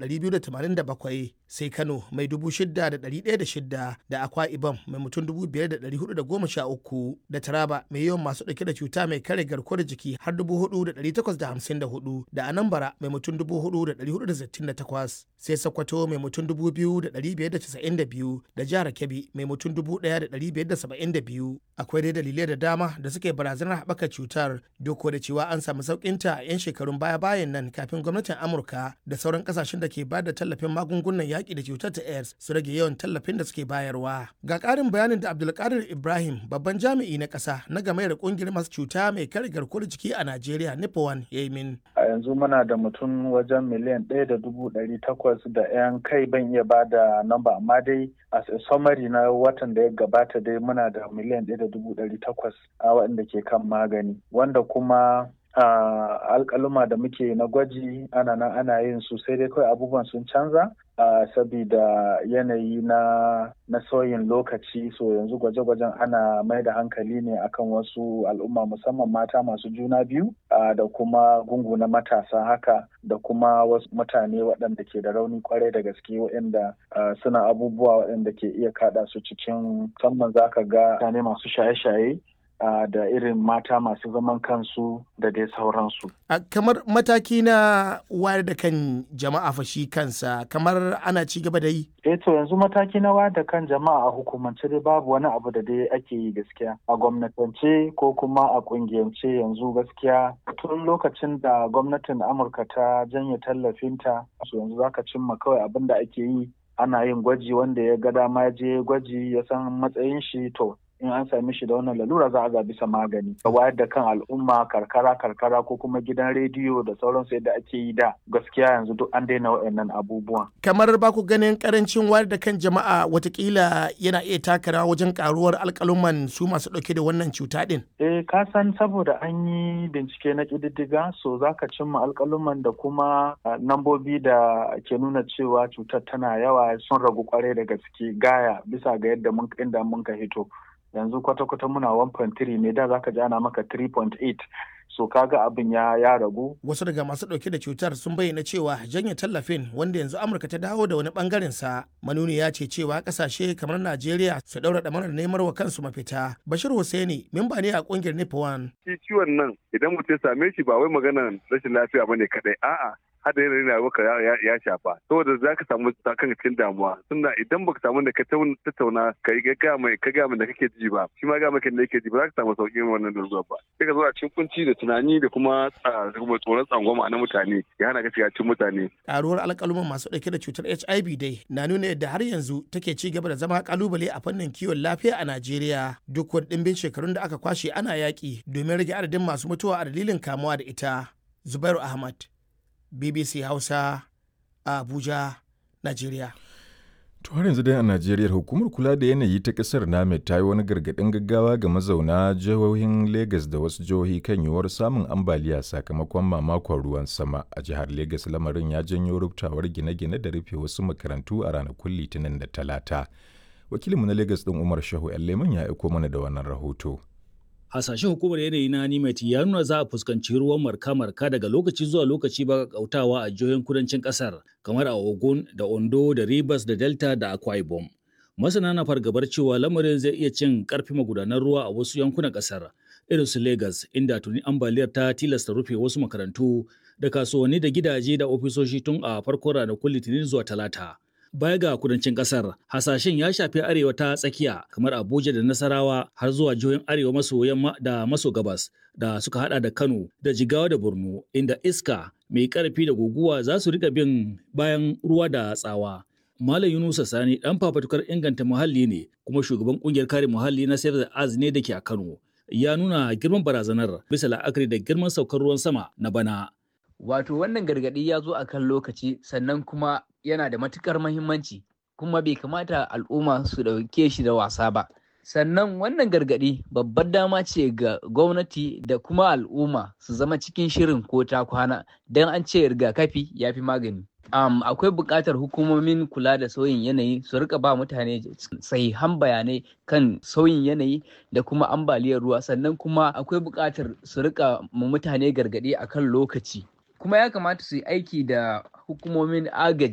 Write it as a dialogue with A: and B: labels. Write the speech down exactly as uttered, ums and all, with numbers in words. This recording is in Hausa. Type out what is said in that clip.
A: ɗari biyu da tamanin da bakwai, sai Kano mai dubu shida da ɗari ɗaya da shida, da Akwa Ibom mai mutum dubu biyar da ɗari hudu da goma sha uku, da Taraba mai yawan masu ɗauke da cuta mai kare garkuwar jiki har dubu hudu da ɗari takwas da hamsin da hudu, da Anambra mai mutum dubu hudu da ɗari hudu da sittin da takwas, sai Sokoto mai mutum dubu biyu da ɗari biyar da casa'in da biyu, da Jihar Kebbi mai mutum dubu ɗaya da ɗari biyar da saba'in da biyu. Akwai dai dalilai da dama da suke barazanar haɓaka cutar, duk da cewa an samu sauƙinta a 'yan shekarun baya-bayan nan kafin gwamnatin Amurka da sauran ƙasashen da ke ba da tallafin magungunan yaƙi da cutar ta AIDS su rage yawan tallafin da suke bayarwa. Ga ƙarin bayanin da Abdulkadir Ibrahim, babban jami'i na ƙasa na gamayar ƙungiyar masu cuta mai kare garkuwar jiki a Najeriya NIPOWAN ya yi min.
B: A yanzu muna da mutum wajen miliyan ɗaya da dubu ɗari takwas da 'yan kai, ban iya ba da namba, amma dai as a summary na watan da ya gabata dai muna da miliyan ɗaya da dubu ɗari takwas a waɗanda ke kan magani, wanda kuma Uh, alƙaluma da muke na gwaji ana nan ana yin su, sai dai kawai abubuwan sun canza uh, sabida yanayi na na sauyin lokaci. So yanzu gwaje-gwajen ana mai da hankali ne akan wasu al'umma, musamman mata masu juna biyu uh, da kuma gungu na matasa haka, da kuma wasu mutane waɗanda ke da rauni kwarai da gaske, waɗanda uh, suna abubuwa waɗanda ke iya kaɗa su cikin, musamman zaka ga mutane masu shaye-shaye Uh, da irin mata masu zaman kansu da dai sauransu.
A: Uh, kamar mataki na wayar da kan jama'a fa shi kansa, kamar ana ci gaba da yi?
B: Eh to yanzu mataki na wayar da kan jama'a a hukumance dai babu wani abu da dai ake yi gaskiya. A gwamnatance ko kuma a kungiyance yanzu gaskiya tun lokacin da gwamnatin Amurka ta janye tallafinta, so yanzu zaka cimma kawai abin da ake yi, ana yin gwaji, wanda ya ga dama je gwaji ya san matsayin shi, to in an sami shi da wannan lalura za a ga bisa magani. A wayar da kan al'umma karkara karkara ko kuma gidan rediyo da sauransu yadda ake yi da, gaskiya yanzu duk an daina waɗannan abubuwan.
A: Kamar ba ku ganin karancin wayar da kan jama'a watakila yana iya taka rawa wajen karuwar alƙaluman su masu ɗauke da wannan cuta ɗin?
B: Eh ka san saboda an yi bincike na ƙididdiga, so za ka cimma alƙaluman da kuma nambobi da ke nuna cewa cutar tana yawa sun ragu kwarai da gaske gaya bisa ga yadda mun inda mun ka hito. Yanzu kwata-kwata muna one point three ne, da zaka ji ana maka three point eight, so kaga abin ya ya ragu.
A: Wasu daga masu dauke da cutar sun bayyana cewa janye tallafin, wanda yanzu Amurka ta dawo da wani bangaren sa, manuni ya ce cewa kasashe kamar Najeriya su daura damarar neman wa kansu mafita. Bashir Hussaini memba ne a kungiyar NIPOWAN.
C: Shi ciwon nan idan mutum same shi ba wai maganar rashin lafiya bane kadai, a'a hada yanayin rayuwarka ya shafa, saboda za ka samu kanka cikin damuwa, tunda idan baka samu da ka tattauna ka ga mai ka ga mai da kake ji ba, shi ma ga mai da yake ji ba, za ka samu sauƙin wannan daruruwa ba, sai ka zo a cikin kunci da tunani da kuma tsoron tsangwama na mutane ya hana ka shiga cikin mutane.
A: Ƙaruwar alƙaluman masu ɗauke da cutar H I V dai na nuna yadda har yanzu take ci gaba da zama ƙalubale a fannin kiwon lafiya a Najeriya, duk wani ɗimbin shekarun da aka kwashe ana yaƙi domin rage adadin masu mutuwa a dalilin kamuwa da ita. Zubairu Ahmad, B B C Hausa, a Abuja, Najeriya.
D: To har yanzu dai a Najeriya, hukumar kula da yanayi ta ƙasar NAMED ta yi wani gargaɗin gaggawa ga mazauna jihohin Legas da wasu jihohi kan yiwuwar samun ambaliya sakamakon mamakon ruwan sama. A jihar Legas lamarin ya janyo rubtawar gine-gine da rufe wasu makarantu a ranakun Litinin da Talata. Wakilinmu na Legas ɗin Umar Shehu Leman ya aiko mana da wannan rahoto.
E: Hasashen hukumar yanayi na NIMET ya nuna za a fuskanci ruwan marka-marka daga lokaci zuwa lokaci ba kautawa a jihohin kudancin kasar kamar a Ogun da Ondo da Rivers da Delta da Akwa Ibom. Masana na fargabar cewa lamarin zai iya cin karfi magudanan ruwa a wasu yankunan kasar irin su Lagos, inda tuni ambaliyar ta tilasta rufe wasu makarantu da kasuwanni da gidaje da ofisoshi tun a farkon ranakun Litinin zuwa Talata. Baya ga kudancin kasar, hasashen ya shafi arewa ta tsakiya kamar Abuja da Nasarawa har zuwa jihohin arewa maso yamma da maso gabas da suka hada da Kano da Jigawa da Borno, inda iska mai karfi da guguwa za su rika bin bayan ruwa da tsawa. Malam Yunusa Sani dan fafatukar inganta muhalli ne kuma shugaban kungiyar kare muhalli na Save the Earth ne da ke a Kano. Ya nuna girman barazanar bisa la'akari da girman saukar ruwan sama na bana.
F: Wato wannan gargaɗi ya zo a kan lokaci, sannan kuma yana da matukar mahimmanci, kuma bai kamata al'umma su ɗauke shi da wasa ba. Sannan wannan gargaɗi babbar dama ce ga gwamnati da kuma al'umma su zama cikin shirin ko ta kwana, don an ce rigakafi ya fi magani. Um, akwai buƙatar hukumomin kula da sauyin yanayi su rika ba mutane sahihan bayanai kan sauyin yanayi da kuma ambaliyar ruwa, sannan kuma akwai buƙatar su rika ma mutane gargaɗi akan lokaci. Kuma ya kamata su yi aiki da hukumomin agaji